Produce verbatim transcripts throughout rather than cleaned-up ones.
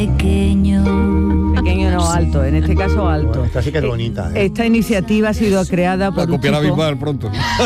Pequeño. Pequeño no, alto, en este caso alto. Bueno, esta sí que es bonita, ¿eh? Esta iniciativa ha sido creada por La un copiará chico... Bisbal pronto.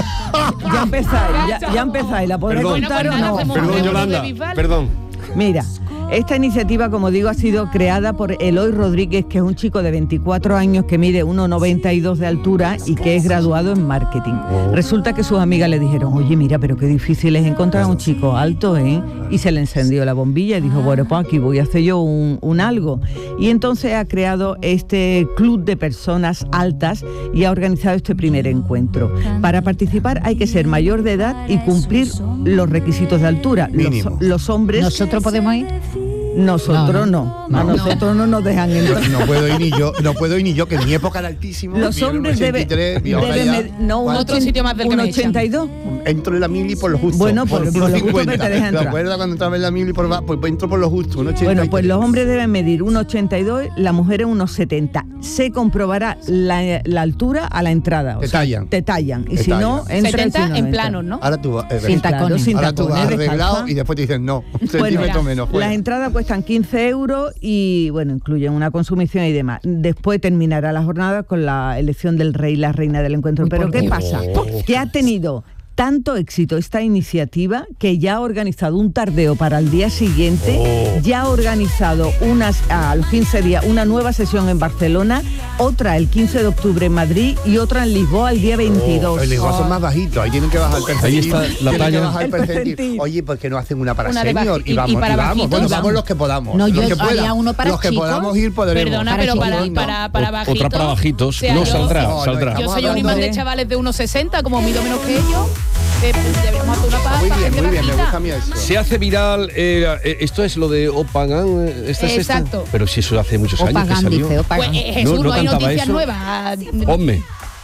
Ya empezáis, ya, ya empezáis, ¿la podré Perdón. contar Bueno, o pues no? nada, Perdón, Yolanda, perdón. Mira, esta iniciativa, como digo, ha sido creada por Eloy Rodríguez, que es un chico de veinticuatro años que mide uno noventa y dos de altura y que es graduado en marketing. Resulta que sus amigas le dijeron, oye, mira, pero qué difícil es encontrar a un chico alto, ¿eh? Y se le encendió la bombilla y dijo, bueno, pues aquí voy a hacer yo un, un algo. Y entonces ha creado este club de personas altas y ha organizado este primer encuentro. Para participar hay que ser mayor de edad y cumplir los requisitos de altura. Los, los hombres... ¿Nosotros podemos ir? Nosotros no, no. a nosotros no nos dejan entrar. No puedo ir ni yo, no puedo ir ni yo, que en mi época era altísimo. Los hombres deben debe, no, un otro sitio más del que un me echan. ochenta y dos. Entro en la mili por lo justo. Bueno, por, por, por por lo justo que te dejan ¿Te entrar. acuerdas cuando entraba en la mili por pues, pues entro por lo justo, un ochenta y tres? Bueno, pues los hombres deben medir uno ochenta y dos, las mujeres uno setenta. Se comprobará la, la altura a la entrada. Te o sea, tallan. Te tallan. Y Te si no, tallan. entra setenta y si no, en entra. planos, ¿no? Ahora tú, eh, Sin Claro, tacones. sin ahora tú vas tacones, arreglado descalza. y después te dicen no, un Bueno, centímetro menos. fuera. las entradas cuestan quince euros y, bueno, incluyen una consumición y demás. Después terminará la jornada con la elección del rey y la reina del encuentro. Pero ¿qué pasa? Que ha tenido tanto éxito esta iniciativa que ya ha organizado un tardeo para el día siguiente, Oh. ya ha organizado unas, a los quince días una nueva sesión en Barcelona, otra el quince de octubre en Madrid y otra en Lisboa el día veintidós. Oh, el Lisboa son más bajitos, ahí tienen que bajar el percentil. Ahí está la tienen talla. que bajar el El percentil. percentil. Oye, ¿por qué no hacen una para Una de senior? baji- y- Y vamos, y para y vamos. bajitos, Bueno, vamos. vamos los que podamos. No, yo los que haría puedan. uno para Los que chicos. podamos ir podremos. Perdona, Para pero para, chicos, para, para Otra bajitos. para bajitos. O sea, No, yo- saldrá, no, no, saldrá. estamos Yo soy un hablando imán de- de chavales de uno sesenta, como mido menos que ellos. Eh, pues deberíamos hacer una para Muy para bien, gente muy bien, me bajita. gusta a mí eso. Se hace viral, eh, eh, esto es lo de Opagan, eh, esta es esta. Exacto. Pero si eso hace muchos años que Opagan, salió. dice, Oh, Opagan. Pues, eh, Jesús, No, no, no hay cantaba noticias eso. nuevas. Ponme.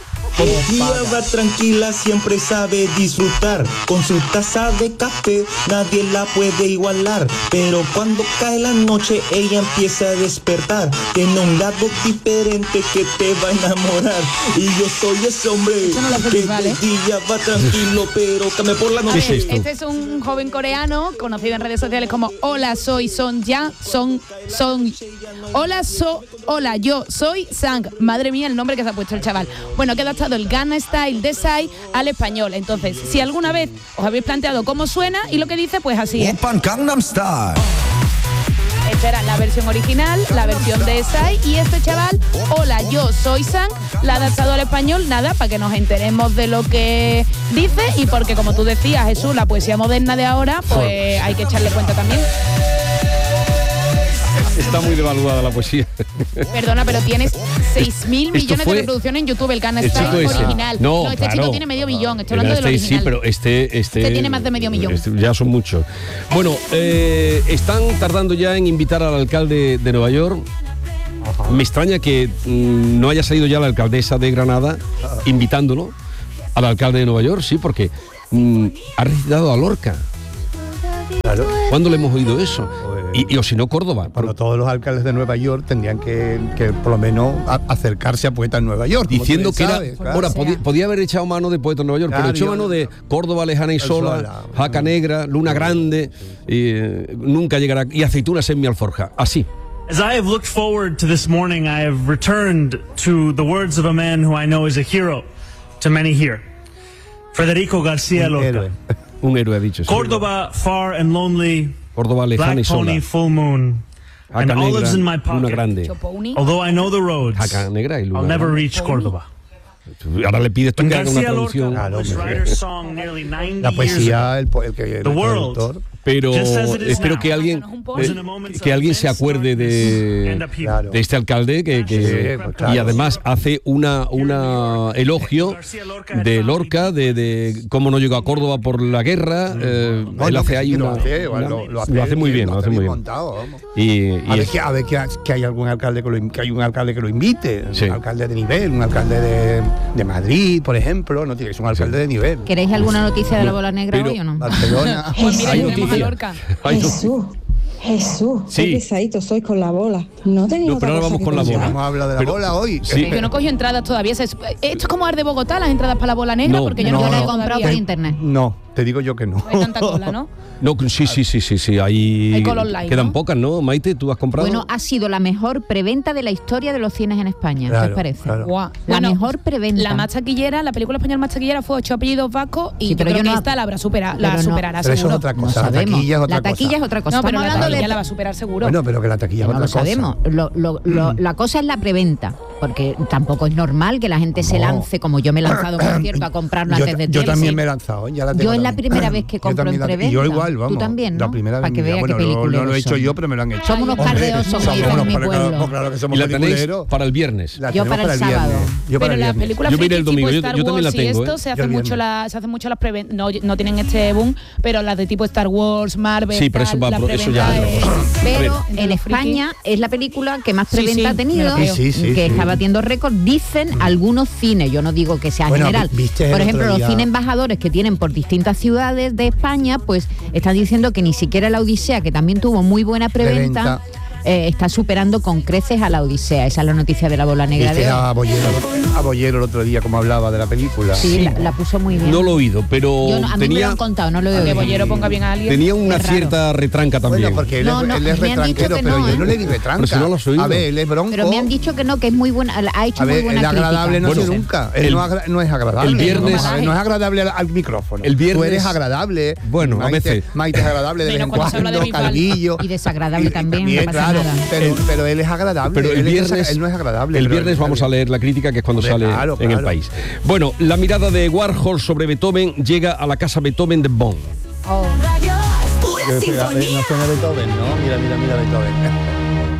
Ella va tranquila, siempre sabe disfrutar. Con su taza de café nadie la puede igualar. Pero cuando cae la noche ella empieza a despertar. Tiene un lado diferente que te va a enamorar. Y yo soy ese hombre Eso no lo hace que Bisbal, ¿eh? de día va tranquilo, pero cambia por la A noche. es ver, esto? este es un joven coreano conocido en redes sociales como Hola, soy Son Ya, Son, Son. Hola, so, hola, yo soy Sang. Madre mía, el nombre que se ha puesto el chaval. Bueno, que ha adaptado el Gangnam Style de Psy al español. Entonces, si alguna vez os habéis planteado cómo suena y lo que dice, pues así es. Oppan Gangnam Style. Esta era la versión original, la versión de Psy, y este chaval, hola, yo soy Sang, la ha adaptado al español, nada, para que nos enteremos de lo que dice y porque, como tú decías, Jesús, la poesía moderna de ahora, pues hay que echarle cuenta también. Está muy devaluada la poesía. Perdona, pero tienes seis mil Esto millones fue de reproducciones en YouTube, el Gangnam el Style chico ese. original. No, este claro. chico tiene medio millón, estoy El hablando del Gangnam original. Style, sí, pero este, este... Este tiene más de medio millón. este ya son muchos. Bueno, eh, están tardando ya en invitar al alcalde de Nueva York. Me extraña que mm, no haya salido ya la alcaldesa de Granada invitándolo al alcalde de Nueva York, sí, porque mm, ha recitado a Lorca. Claro. ¿Cuándo le hemos oído eso? Y, y o si no, Córdoba. Bueno, todos los alcaldes de Nueva York tendrían que, que por lo menos a- acercarse a poetas en Nueva York. como tú Diciendo bien que era. sabes, claro. Ahora, podía, podía haber echado mano de Poeta en Nueva York, Claro, pero echó yo- mano de Córdoba lejana y sola, sola. Jaca Negra, Luna Grande, y, eh, nunca llegará. Y aceitunas en mi alforja. Así. As I have looked forward to this morning, I have returned to the words of a man who I know is a hero to many here. Federico García Un Lorca. héroe. Un héroe ha dicho. Sí. Córdoba, far and lonely, Córdoba lejana y black sola. pony, full moon, and Jaca olives in my Negra, Luna pocket. Grande. Choponi. Although I know the roads, Jaca Negra y I'll Luna never Grande. reach Córdoba. Ahora le pides tú When que haga una García Lorca traducción. Claro, was hombre. writer's song nearly ninety La years ago, poesía, el, po- el que el The world. traductor. Pero Just as it is espero now. que alguien Was eh, in a moment que of alguien se immense acuerde de, darkness and upheaval. Claro. de este alcalde que, que- Sí, pues claro. y además hace una una elogio de Lorca, de, de cómo no llegó a Córdoba por la guerra. eh, No, él no, hace que ahí sí que lo una, hace, una- lo, lo lo hace muy bien, lo hace muy bien. montado, vamos. Y, y A ver, es- que, a ver que, que hay algún alcalde que, lo, in- que hay un alcalde que lo invite, Sí. un alcalde de nivel, un alcalde de, de Madrid, por ejemplo, no tiene que ser un alcalde de nivel. ¿Queréis alguna noticia de la bola negra Pero- hoy o no? Barcelona. Pues mira, Hay ya tenemos a noticia. Lorca. Ay, no. Jesús, Jesús, Sí. qué pesadito sois con la bola. No tenéis No, otra pero ahora cosa vamos que con la pensar. bola. Vamos a hablar de la Pero- bola hoy. Sí. Yo no cogió entradas todavía. Se- Esto es como Ar de Bogotá, las entradas para la bola negra, No, porque yo no, no, las he no. comprado por por internet. No, Te digo yo que no. No hay tanta cola, ¿no? No, sí, sí, sí, sí, sí. Ahí Hay cola online, quedan ¿no? pocas, ¿no? Maite, ¿tú has comprado? Bueno, ha sido la mejor preventa de la historia de los cines en España, ¿qué Claro, os parece? claro. Guau. La Bueno, mejor preventa. La más taquillera, la película española más taquillera fue Ocho apellidos vascos y Sí, yo pero creo yo que no- esta la habrá superado, la pero no- superará Pero eso es seguro. otra No cosa. La sabemos. taquilla es otra la taquilla cosa. es otra cosa. No, pero Estamos la hablando taquilla de la va a superar seguro. Bueno, pero que la taquilla es no otra lo cosa. sabemos. Lo- lo- lo- la cosa es la preventa, porque tampoco es normal que la gente se No. lance, como yo me he lanzado, por cierto, a comprarlo yo, antes de yo tiempo. también Sí. me he lanzado, ya la tengo Yo es la también. primera vez que Yo compro también en la- preventa. y yo igual, Tú vamos. también, La ¿no? primera vez Para en que mi vida. vea qué Bueno, no, no lo he peliculeros hecho son. yo, pero me lo han hecho. Somos unos Hombre, cardeosos, somos como dicen unos en mi cardeosos, pueblo. claro que somos Y la tenéis peliculeros. para el viernes. La Yo tenemos para el viernes. sábado. Yo para Pero el las viernes. películas Yo miré el frikis tipo domingo, yo- Star yo también la Wars y tengo, esto ¿eh? se Yo hacen el mucho viernes. la, se hacen mucho las preventas, no, no tienen este boom, pero las de tipo Star Wars, Marvel, Sí, pero eso tal, va la pro- eso ya preventa es otra cosa. es- Pero A ver, en los frikis. España es la película que más Sí, preventa sí, ha me tenido, lo creo. Sí, sí, que sí. está batiendo récord, dicen algunos cines, yo no digo que sea Bueno, general. vi- viste el Por otro ejemplo, los día- cines embajadores que tienen por distintas ciudades de España, pues están diciendo que ni siquiera la Odisea, que también tuvo muy buena preventa, Preventa. eh, está superando con creces a la Odisea. Esa es la noticia de la bola negra Viste de hoy. a Bollero, a Bollero el otro día como hablaba de la película. Sí, La, la puso muy bien. No lo he oído, pero Yo no- a mí me lo tenía, han contado, no lo he Que oído. Bollero ponga bien a alguien. tenía una Es raro. cierta retranca también. Bueno, porque él, No, es, no, él es me han dicho retranquero, que pero no, yo ¿eh? no le di retranca. Pero si no lo has oído. A ver, él es bronco. Pero me han dicho que no, que es muy buena, ha hecho A muy ver, buena el crítica. agradable no Bueno, sé nunca. Él el- no, agra- no es agradable. el viernes- A ver, no es agradable al, al micrófono. El viernes- Tú eres agradable. Bueno, a Maite, veces. Maite es agradable de vez Menos en cuando se habla de cuando, Bisbal. calvillo. Y desagradable también, no También, pasa claro. nada. Pero, pero él es agradable. Pero el él, es viernes, desagra- él no es agradable. el pero viernes él vamos está a leer la crítica, que es cuando Hombre, sale claro, en el claro. país. Bueno, la mirada de Warhol sobre Beethoven llega a la casa Beethoven de Bonn. bien. Yo decía, a ver, no suena Beethoven, ¿no? Mira, mira, mira Beethoven.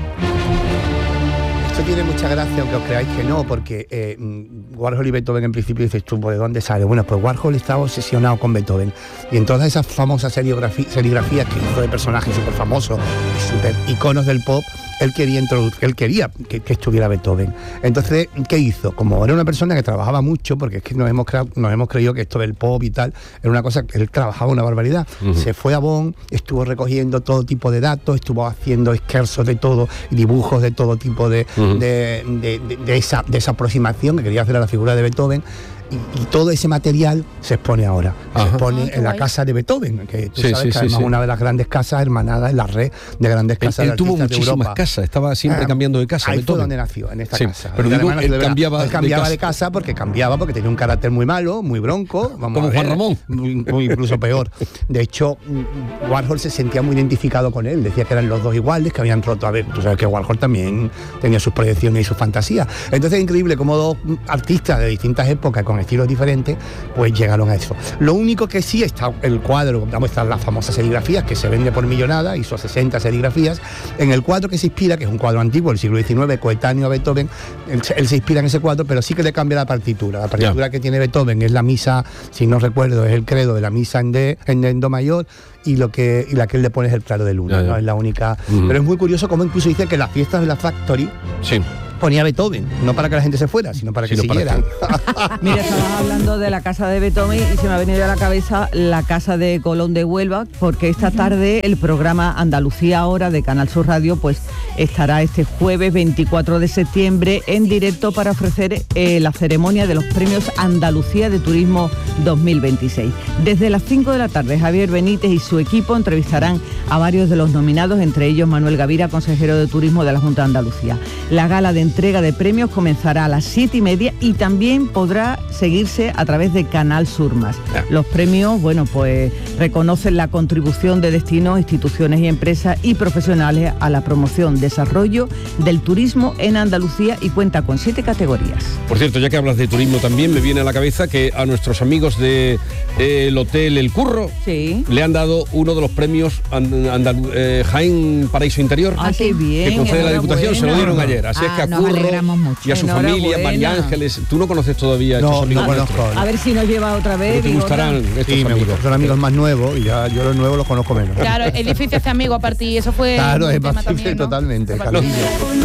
Esto tiene mucha gracia, aunque os creáis que no, porque eh, mm, Warhol y Beethoven en principio dices tú, ¿de dónde sale? Bueno, pues Warhol estaba obsesionado con Beethoven. Y en todas esas famosas serigrafi- serigrafías que hizo de personajes súper famosos y súper iconos del pop, él quería introducir, él quería que, que estuviera Beethoven. Entonces, ¿qué hizo? Como era una persona que trabajaba mucho, porque es que nos hemos, creado, nos hemos creído que esto del pop y tal, era una cosa que él trabajaba una barbaridad. Ujú. Se fue a Bonn, estuvo recogiendo todo tipo de datos, estuvo haciendo esquerzos de todo, dibujos de todo tipo de, Ujú. de, de- de- de esa, de esa aproximación que quería hacer a la figura de Beethoven. Y, y todo ese material se expone ahora. Ajá. Se expone Ah, qué en la guay. casa de Beethoven, que tú Sí, sabes sí, que sí, además sí. una de las grandes casas hermanadas en la red de grandes Él, casas él de tuvo artistas de muchísimas Europa. casas, estaba siempre Ah, cambiando de casa. Ahí fue Beethoven. donde nació, en esta Sí, casa. pero Y digo, además él no se verá. cambiaba Él de cambiaba casa. de casa porque cambiaba, porque tenía un carácter muy malo, muy bronco. Vamos Como a ver, Juan Ramón. muy- muy incluso peor. De hecho, mm, Warhol se sentía muy identificado con él. Decía que eran los dos iguales, que habían roto. A ver, tú sabes que Warhol también tenía sus proyecciones y sus fantasías. Entonces es increíble cómo dos mm, artistas de distintas épocas, con estilos diferentes, pues llegaron a eso. Lo único que sí está el cuadro, vamos, están las famosas serigrafías que se vende por millonada, hizo sesenta serigrafías. En el cuadro que se inspira, que es un cuadro antiguo del siglo diecinueve, coetáneo a Beethoven, él, se- él se inspira en ese cuadro, pero sí que le cambia la partitura. La partitura que tiene Beethoven es la misa, si no recuerdo, es el credo de la misa en, de, en, en do mayor, y lo que y la que él le pone es el claro de luna, Ya, ya. ¿no? Es la única. Ujú. Pero es muy curioso cómo incluso dice que las fiestas de la Factory Sí. ponía Beethoven, no para que la gente se fuera, sino para que Sino para siguieran. Mira, estabas hablando de la casa de Beethoven y se me ha venido a la cabeza la casa de Colón de Huelva, porque esta tarde el programa Andalucía Ahora de Canal Sur Radio pues estará este jueves veinticuatro de septiembre en directo para ofrecer eh, la ceremonia de los premios Andalucía de Turismo dos mil veintiséis. Desde las cinco de la tarde, Javier Benítez y su equipo entrevistarán a varios de los nominados, entre ellos Manuel Gavira, consejero de Turismo de la Junta de Andalucía. La gala de entrega de premios comenzará a las siete y media y también podrá seguirse a través de Canal Sur Más. Los premios, bueno, pues reconocen la contribución de destinos, instituciones y empresas y profesionales a la promoción, desarrollo del turismo en Andalucía y cuenta con siete categorías. Por cierto, ya que hablas de turismo también, me viene a la cabeza que a nuestros amigos del de, el Hotel El Curro Sí. le han dado uno de los premios and, Andalu- eh, Jaén Paraíso Interior, Ah, qué bien. que concede la Diputación, se lo dieron ayer. Así Ah, es que a nos Curro alegramos mucho. y a su familia, Enhorabuena. María Ángeles, tú no conoces todavía a estos No, amigos no conozco. nuestros, A ver si nos lleva otra vez. pero te Vigorra. gustarán estos Sí, me amigos. gustan. Son amigos más nuevos y ya yo los nuevos los conozco menos. Claro, es difícil hacer amigos a partir, eso fue Claro, un es tema más también, difícil ¿no? totalmente, Por cariño.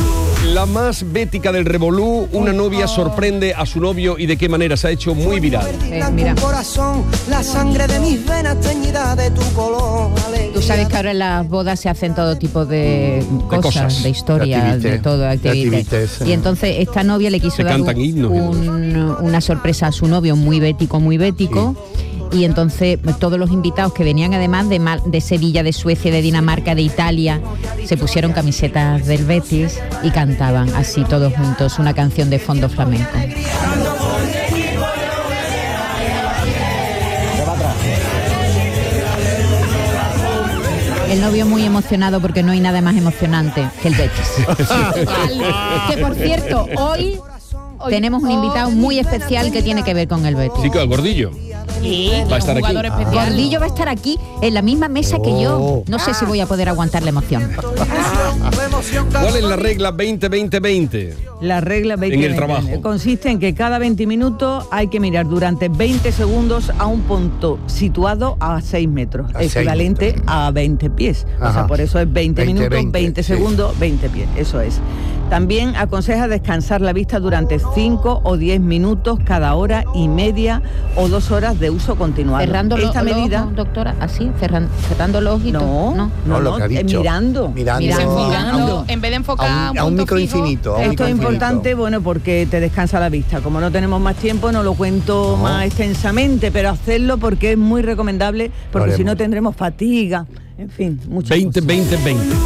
La más bética del revolú, una novia sorprende a su novio y de qué manera se ha hecho muy viral. Eh, mira. Corazón, la sangre de mis venas teñida de tu color. Tú sabes que ahora en las bodas se hacen todo tipo de cosas, de, cosas, historias, de de, activités, todo, de activities. activités, Y eh. entonces esta novia le quiso Se dar cantan un- himnos y todo un- una sorpresa a su novio muy bético, muy bético. y entonces todos los invitados que venían además de, Mar- de Sevilla, de Suecia, de Dinamarca, de Italia, se pusieron camisetas del Betis y cantaban así todos juntos una canción de fondo flamenco. El novio muy emocionado porque no hay nada más emocionante que el Betis. Que por cierto, hoy tenemos un invitado muy especial que tiene que ver con el Betis. Sí, el Gordillo. Sí, Va a estar un jugador aquí. especial. Gordillo va a estar aquí en la misma mesa que yo. No sé si voy a poder aguantar la emoción. ¿Cuál es la regla veinte veinte veinte? La regla veinte En el veinte trabajo. consiste en que cada veinte minutos hay que mirar durante veinte segundos a un punto situado a seis metros, A seis equivalente metros. a veinte pies. O Ajá. sea, por eso es veinte, veinte, minutos, veinte, veinte sí. segundos, veinte pies. Eso es. También aconseja descansar la vista durante cinco o diez minutos cada hora y media o dos horas de uso continuado. Cerrando los Esta los medida... ojos, doctora, así, cerran- cerrando los ojitos. No, no. no, No, lo no, que ha eh, dicho. mirando. Mirando. Desenfocando, Mirando. en vez de enfocar A un, a un punto micro fijo, infinito. a un Esto micro es infinito. importante, bueno, porque te descansa la vista. Como no tenemos más tiempo, no lo cuento No. más extensamente, pero hacerlo porque es muy recomendable, porque Lo si no haremos. tendremos fatiga. En fin, muchas veinte cosas. veinte veinte.